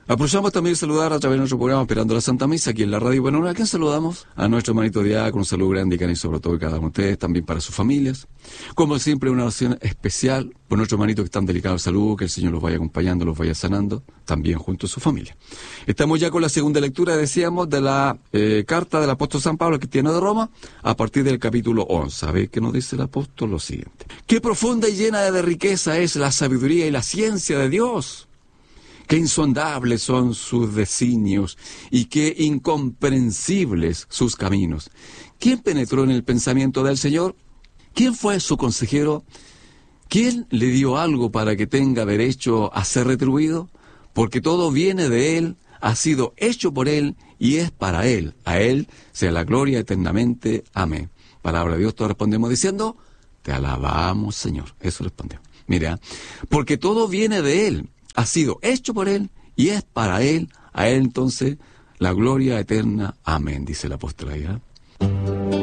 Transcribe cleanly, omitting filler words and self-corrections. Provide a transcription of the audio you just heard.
Aprovechamos también de saludar a través de nuestro programa Esperando la Santa Misa, aquí en la radio. Bueno, ¿a quién saludamos? A nuestro hermanito diácono, un saludo grande y sobre todo cada uno de ustedes, también para sus familias. Como siempre, una oración especial por nuestros hermanitos que están delicados de salud, que el Señor los vaya acompañando, los vaya sanando, también junto a su familia. Estamos ya con la segunda lectura, decíamos, de la carta del apóstol San Pablo, cristiano de Roma, a partir del capítulo 11. A ver qué nos dice el apóstol lo siguiente. Qué profunda y llena de riqueza es la sabiduría y la ciencia de Dios. Qué insondables son sus designios y qué incomprensibles sus caminos. ¿Quién penetró en el pensamiento del Señor? ¿Quién fue su consejero? ¿Quién le dio algo para que tenga derecho a ser retribuido? Porque todo viene de Él, ha sido hecho por Él y es para Él. A Él sea la gloria eternamente. Amén. Palabra de Dios, todos respondemos diciendo, te alabamos, Señor. Eso respondemos. Mira, porque todo viene de Él. Ha sido hecho por Él y es para Él. A Él entonces la gloria eterna. Amén, dice el apóstol allá.